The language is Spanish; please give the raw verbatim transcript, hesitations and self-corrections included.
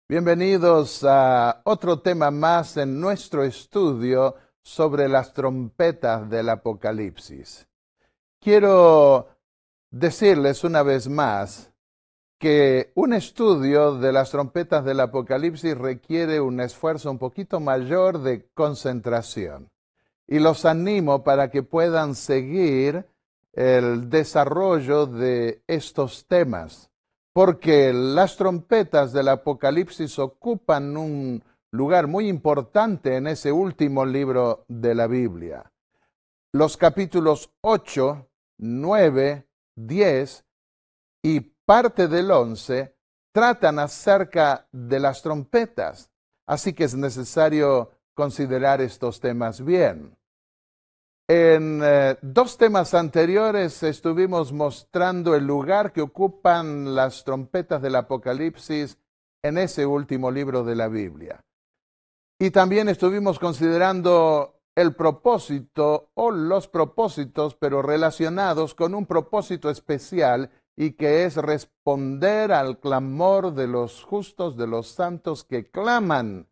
Bienvenidos a otro tema más en nuestro estudio sobre las trompetas del Apocalipsis. Quiero decirles una vez más que un estudio de las trompetas del Apocalipsis requiere un esfuerzo un poquito mayor de concentración. Y los animo para que puedan seguir el desarrollo de estos temas, porque las trompetas del Apocalipsis ocupan un lugar muy importante en ese último libro de la Biblia. Los capítulos ocho, nueve, diez y parte del once tratan acerca de las trompetas, así que es necesario considerar estos temas bien. En eh, dos temas anteriores estuvimos mostrando el lugar que ocupan las trompetas del Apocalipsis en ese último libro de la Biblia. Y también estuvimos considerando el propósito o los propósitos, pero relacionados con un propósito especial y que es responder al clamor de los justos, de los santos que claman